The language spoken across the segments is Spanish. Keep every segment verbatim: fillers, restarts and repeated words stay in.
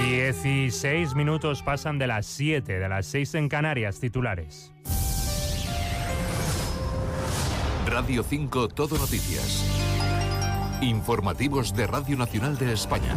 dieciséis minutos pasan de las siete, de las seis en Canarias. Titulares. Radio cinco Todo Noticias. Informativos de Radio Nacional de España.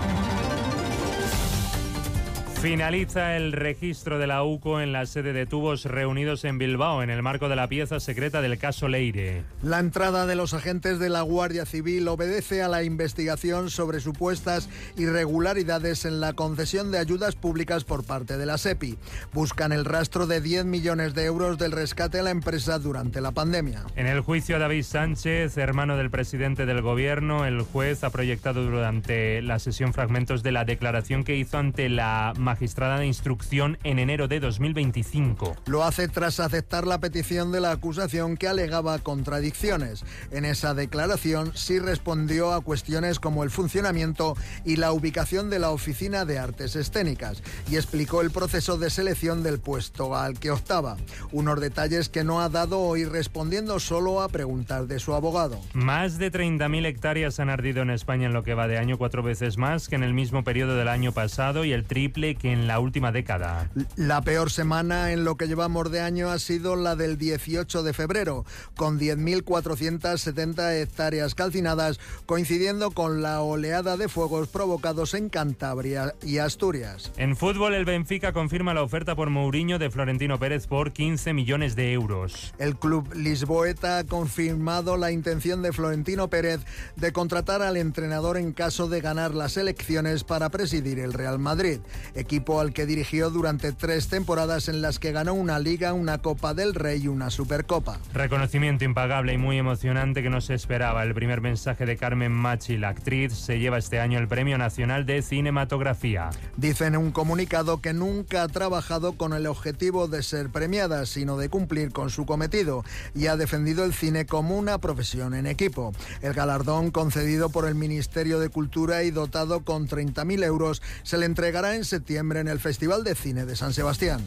Finaliza el registro de la U C O en la sede de Tubos Reunidos en Bilbao en el marco de la pieza secreta del caso Leire. La entrada de los agentes de la Guardia Civil obedece a la investigación sobre supuestas irregularidades en la concesión de ayudas públicas por parte de la SEPI. Buscan el rastro de diez millones de euros del rescate a la empresa durante la pandemia. En el juicio a David Sánchez, hermano del presidente del gobierno, el juez ha proyectado durante la sesión fragmentos de la declaración que hizo ante la magistrada de instrucción en enero de dos mil veinticinco. Lo hace tras aceptar la petición de la acusación que alegaba contradicciones. En esa declaración sí respondió a cuestiones como el funcionamiento y la ubicación de la Oficina de Artes Escénicas y explicó el proceso de selección del puesto al que optaba. Unos detalles que no ha dado hoy respondiendo solo a preguntas de su abogado. Más de treinta mil hectáreas han ardido en España en lo que va de año, cuatro veces más que en el mismo periodo del año pasado y el triple que en la última década. La peor semana en lo que llevamos de año ha sido la del dieciocho de febrero, con diez mil cuatrocientas setenta hectáreas calcinadas, coincidiendo con la oleada de fuegos provocados en Cantabria y Asturias. En fútbol, el Benfica confirma la oferta por Mourinho de Florentino Pérez por quince millones de euros. El club lisboeta ha confirmado la intención de Florentino Pérez de contratar al entrenador en caso de ganar las elecciones para presidir el Real Madrid, equipo al que dirigió durante tres temporadas en las que ganó una Liga, una Copa del Rey y una Supercopa. Reconocimiento impagable y muy emocionante que no se esperaba. El primer mensaje de Carmen Machi, la actriz, se lleva este año el Premio Nacional de Cinematografía. Dice en un comunicado que nunca ha trabajado con el objetivo de ser premiada, sino de cumplir con su cometido, y ha defendido el cine como una profesión en equipo. El galardón, concedido por el Ministerio de Cultura y dotado con treinta mil euros, se le entregará en septiembre en el Festival de Cine de San Sebastián.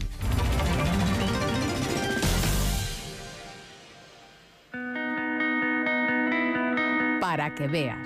Para que veas.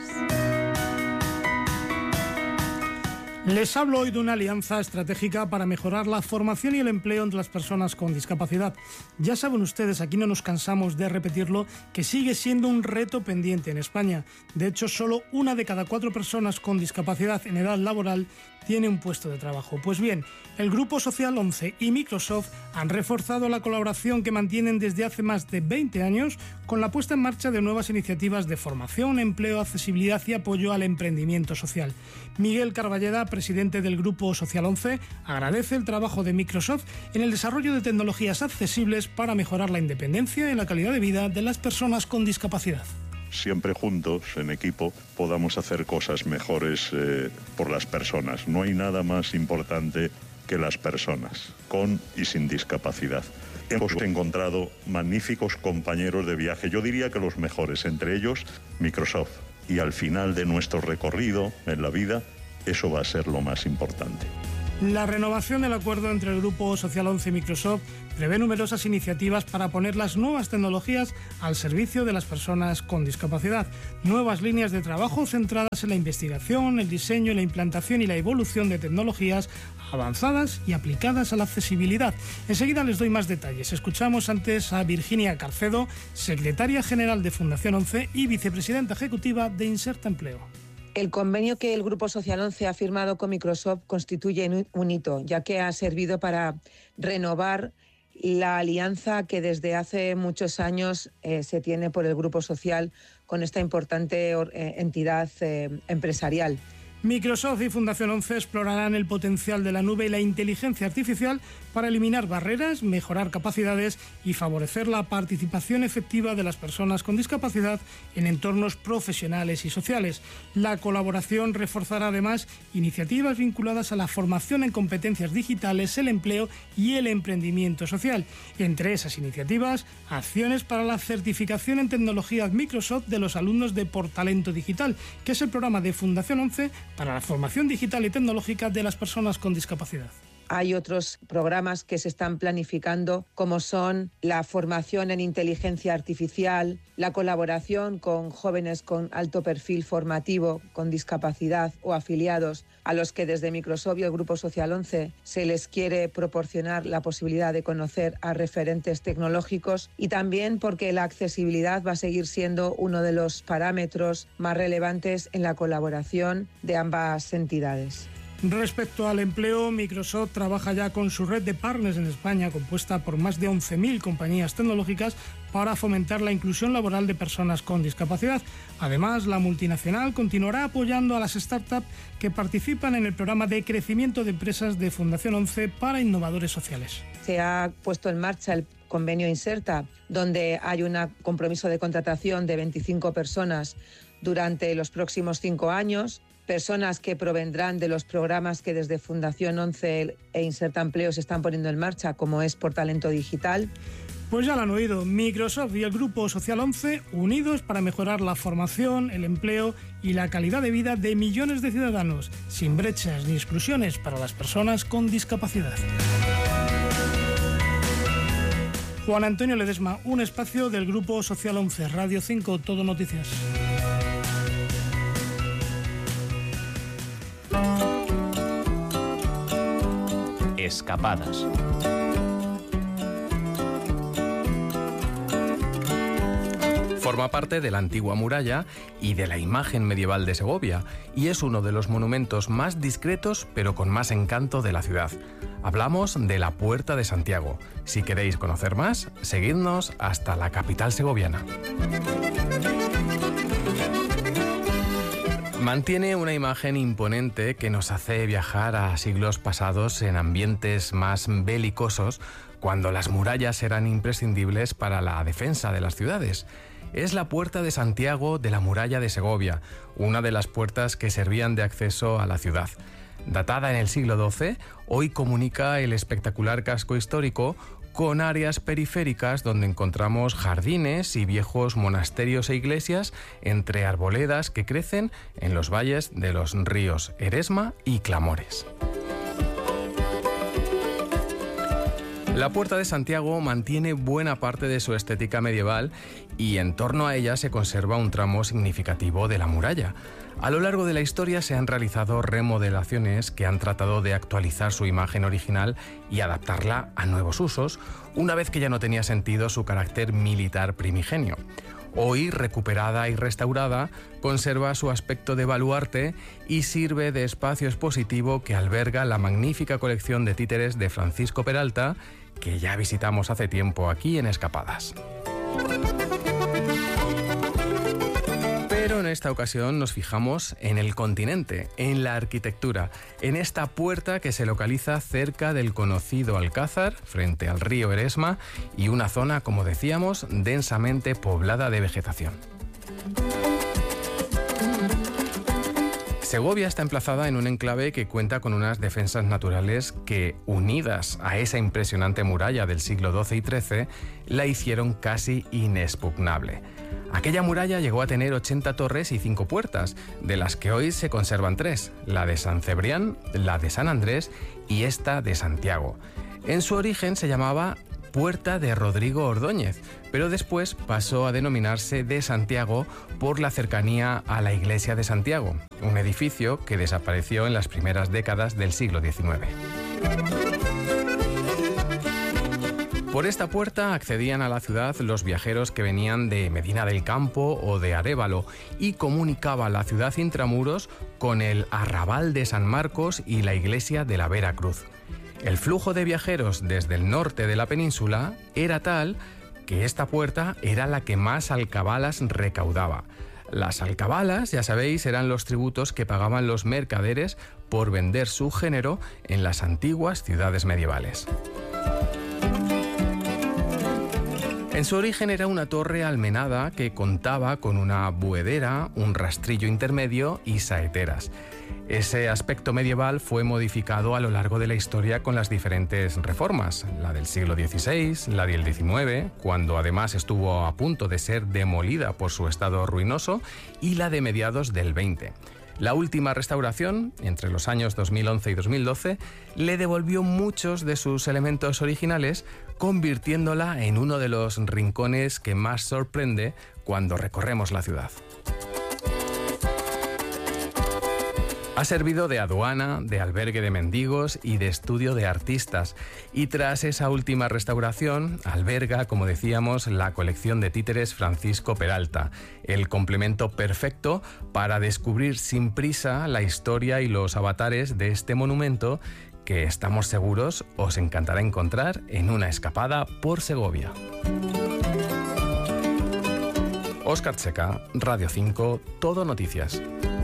Les hablo hoy de una alianza estratégica para mejorar la formación y el empleo entre las personas con discapacidad. Ya saben ustedes, aquí no nos cansamos de repetirlo, que sigue siendo un reto pendiente en España. De hecho, solo una de cada cuatro personas con discapacidad en edad laboral tiene un puesto de trabajo. Pues bien, el Grupo Social once y Microsoft han reforzado la colaboración que mantienen desde hace más de veinte años con la puesta en marcha de nuevas iniciativas de formación, empleo, accesibilidad y apoyo al emprendimiento social. Miguel Carballeda, presidente del Grupo Social once, agradece el trabajo de Microsoft en el desarrollo de tecnologías accesibles para mejorar la independencia y la calidad de vida de las personas con discapacidad. Siempre juntos, en equipo, podamos hacer cosas mejores eh, por las personas. No hay nada más importante que las personas, con y sin discapacidad. Hemos encontrado magníficos compañeros de viaje, yo diría que los mejores, entre ellos Microsoft. Y al final de nuestro recorrido en la vida, eso va a ser lo más importante. La renovación del acuerdo entre el Grupo Social once y Microsoft prevé numerosas iniciativas para poner las nuevas tecnologías al servicio de las personas con discapacidad. Nuevas líneas de trabajo centradas en la investigación, el diseño, la implantación y la evolución de tecnologías avanzadas y aplicadas a la accesibilidad. Enseguida les doy más detalles. Escuchamos antes a Virginia Carcedo, secretaria general de Fundación once y vicepresidenta ejecutiva de Inserta Empleo. El convenio que el Grupo Social once ha firmado con Microsoft constituye un hito, ya que ha servido para renovar la alianza que desde hace muchos años eh, se tiene por el Grupo Social con esta importante eh, entidad eh, empresarial. Microsoft y Fundación once explorarán el potencial de la nube y la inteligencia artificial para eliminar barreras, mejorar capacidades y favorecer la participación efectiva de las personas con discapacidad en entornos profesionales y sociales. La colaboración reforzará además iniciativas vinculadas a la formación en competencias digitales, el empleo y el emprendimiento social. Entre esas iniciativas, acciones para la certificación en tecnologías Microsoft de los alumnos de Por Talento Digital, que es el programa de Fundación once para la formación digital y tecnológica de las personas con discapacidad. hay otros programas que se están planificando, como son la formación en inteligencia artificial, la colaboración con jóvenes con alto perfil formativo, con discapacidad o afiliados, a los que desde Microsoft y el Grupo Social once se les quiere proporcionar la posibilidad de conocer a referentes tecnológicos, y también porque la accesibilidad va a seguir siendo uno de los parámetros más relevantes en la colaboración de ambas entidades. Respecto al empleo, Microsoft trabaja ya con su red de partners en España, compuesta por más de once mil compañías tecnológicas, para fomentar la inclusión laboral de personas con discapacidad. Además, la multinacional continuará apoyando a las startups que participan en el programa de crecimiento de empresas de Fundación once para innovadores sociales. Se ha puesto en marcha el convenio Inserta, donde hay un compromiso de contratación de veinticinco personas durante los próximos cinco años, personas que provendrán de los programas que desde Fundación once e Inserta Empleo se están poniendo en marcha, como es Por Talento Digital. Pues ya lo han oído, Microsoft y el Grupo Social once unidos para mejorar la formación, el empleo y la calidad de vida de millones de ciudadanos, sin brechas ni exclusiones para las personas con discapacidad. Juan Antonio Ledesma, un espacio del Grupo Social once, Radio cinco, Todo Noticias. Escapadas. Forma parte de la antigua muralla y de la imagen medieval de Segovia, y es uno de los monumentos más discretos pero con más encanto de la ciudad. Hablamos de la Puerta de Santiago. Si queréis conocer más, seguidnos hasta la capital segoviana. Mantiene una imagen imponente que nos hace viajar a siglos pasados en ambientes más belicosos, cuando las murallas eran imprescindibles para la defensa de las ciudades. Es la Puerta de Santiago de la Muralla de Segovia, una de las puertas que servían de acceso a la ciudad. Datada en el siglo doce, hoy comunica el espectacular casco histórico con áreas periféricas donde encontramos jardines y viejos monasterios e iglesias entre arboledas que crecen en los valles de los ríos Eresma y Clamores. La Puerta de Santiago mantiene buena parte de su estética medieval y en torno a ella se conserva un tramo significativo de la muralla. A lo largo de la historia se han realizado remodelaciones que han tratado de actualizar su imagen original y adaptarla a nuevos usos, una vez que ya no tenía sentido su carácter militar primigenio. Hoy, recuperada y restaurada, conserva su aspecto de baluarte y sirve de espacio expositivo que alberga la magnífica colección de títeres de Francisco Peralta, que ya visitamos hace tiempo aquí en Escapadas. Pero en esta ocasión nos fijamos en el continente, en la arquitectura, en esta puerta que se localiza cerca del conocido Alcázar, frente al río Eresma, y una zona, como decíamos, densamente poblada de vegetación. Segovia está emplazada en un enclave que cuenta con unas defensas naturales que, unidas a esa impresionante muralla del siglo doce y trece, la hicieron casi inexpugnable. Aquella muralla llegó a tener ochenta torres y cinco puertas, de las que hoy se conservan tres, la de San Cebrián, la de San Andrés y esta de Santiago. En su origen se llamaba Puerta de Rodrigo Ordóñez, pero después pasó a denominarse de Santiago por la cercanía a la iglesia de Santiago, un edificio que desapareció en las primeras décadas del siglo diecinueve. Por esta puerta accedían a la ciudad los viajeros que venían de Medina del Campo o de Arévalo y comunicaba la ciudad intramuros con el arrabal de San Marcos y la iglesia de la Vera Cruz. El flujo de viajeros desde el norte de la península era tal que esta puerta era la que más alcabalas recaudaba. Las alcabalas, ya sabéis, eran los tributos que pagaban los mercaderes por vender su género en las antiguas ciudades medievales. En su origen era una torre almenada que contaba con una buhedera, un rastrillo intermedio y saeteras. Ese aspecto medieval fue modificado a lo largo de la historia con las diferentes reformas, la del siglo dieciséis, la del diecinueve, cuando además estuvo a punto de ser demolida por su estado ruinoso, y la de mediados del veinte. La última restauración, entre los años dos mil once y dos mil doce, le devolvió muchos de sus elementos originales, convirtiéndola en uno de los rincones que más sorprende cuando recorremos la ciudad. Ha servido de aduana, de albergue de mendigos y de estudio de artistas. Y tras esa última restauración, alberga, como decíamos, la colección de títeres Francisco Peralta, el complemento perfecto para descubrir sin prisa la historia y los avatares de este monumento que estamos seguros os encantará encontrar en una escapada por Segovia. Óscar Checa, Radio cinco, Todo Noticias.